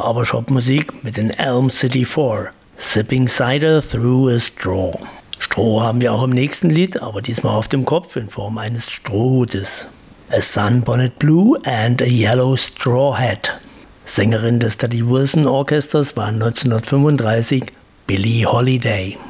Barbershop-Musik mit den Elm City Four. Sipping Cider Through a Straw. Stroh haben wir auch im nächsten Lied, aber diesmal auf dem Kopf in Form eines Strohhutes. A Sunbonnet Blue and a Yellow Straw Hat. Sängerin des Teddy Wilson Orchesters war 1935 Billie Holiday.